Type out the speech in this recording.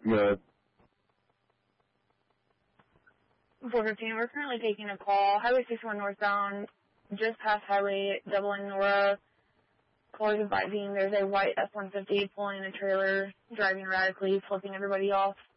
Good. 415, we're currently taking a call. Highway 61 northbound, just past highway, doubling Nora. Callers advising there's a white F-150 pulling a trailer, driving erratically, flipping everybody off.